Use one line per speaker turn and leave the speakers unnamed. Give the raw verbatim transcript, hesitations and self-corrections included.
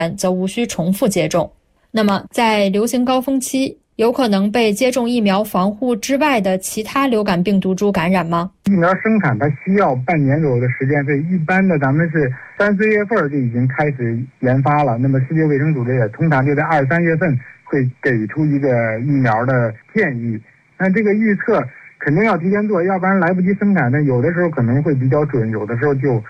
则无需重复接种。那么在流行高峰期，有可能被接种疫苗防护之外的其他流感病毒株感染吗？
疫苗生产它需要半年左右的时间，所以一般的咱们是三四月份就已经开始研发了。那么世界卫生组织也通常就在二三月份会给出一个疫苗的建议。那这个预测肯定要提前做，要不然来不及生产。那有的时候可能会比较准，有的时候就